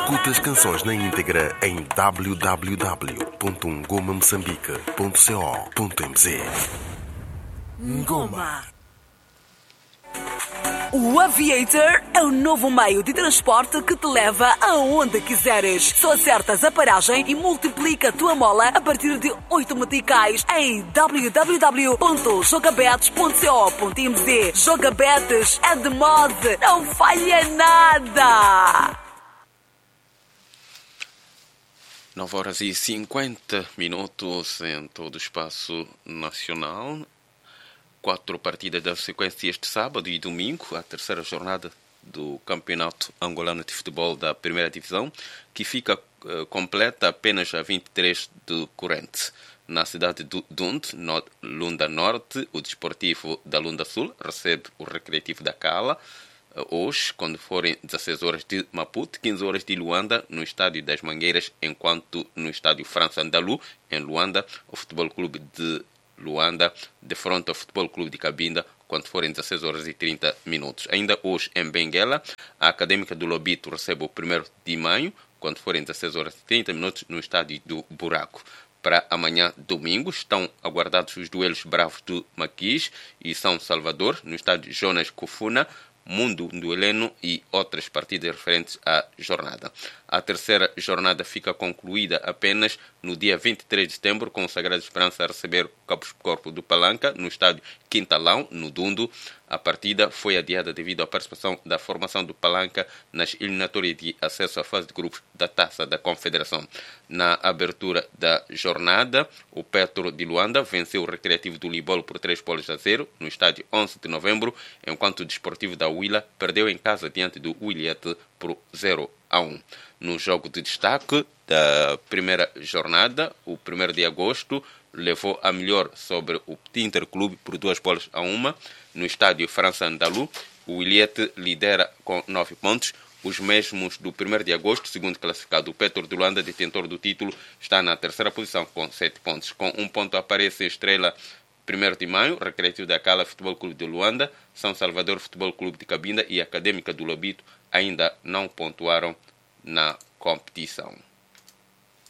Escuta as canções na íntegra em www.ngomamoçambique.co.mz. Ngoma. O Aviator é o novo meio de transporte que te leva aonde quiseres. Só acertas a paragem e multiplica a tua mola a partir de 8 meticais em www.jogabetes.co.mz. Jogabetes é de mod, não falha nada! 9h50 em todo o espaço nacional. 4 partidas da sequência este sábado e domingo, a terceira jornada do Campeonato Angolano de Futebol da Primeira Divisão, que fica completa apenas a 23 de corrente. Na cidade de Dund, Lunda Norte, o Desportivo da Lunda Sul recebe o Recreativo da Cala. Hoje, quando forem 16 horas de Maputo, 15 horas de Luanda, no Estádio das Mangueiras, enquanto no Estádio França Andalu, em Luanda, o Futebol Clube de Luanda defronta o Futebol Clube de Cabinda quando forem 16 horas e 30 minutos. Ainda hoje, em Benguela, a Académica do Lobito recebe o 1º de maio, quando forem 16 horas e 30 minutos, no Estádio do Buraco. Para amanhã, domingo, estão aguardados os duelos bravos do Maquis e São Salvador, no Estádio Jonas Kufuna, Mundo Ndueleno e outras partidas referentes à jornada. A terceira jornada fica concluída apenas no dia 23 de setembro, com o Sagrada Esperança a receber o Cabo Corpo do Palanca, no estádio Quintalão, no Dundo. A partida foi adiada devido à participação da formação do Palanca nas eliminatórias de acesso à fase de grupos da Taça da Confederação. Na abertura da jornada, o Petro de Luanda venceu o Recreativo do Libolo por 3-0 no estádio 11 de novembro, enquanto o Desportivo da Huila perdeu em casa diante do Huilhete por 0-1. No jogo de destaque da primeira jornada, o 1º de agosto levou a melhor sobre o Interclube por 2-1 no estádio França Andalu. O Huilhete lidera com 9 pontos, os mesmos do 1º de agosto. Segundo classificado, o Petro de Luanda, detentor do título, está na terceira posição com 7 pontos. Com 1 ponto aparece a estrela 1º de maio, Recreativo da Cala, Futebol Clube de Luanda, São Salvador, Futebol Clube de Cabinda e Académica do Lobito ainda não pontuaram na competição.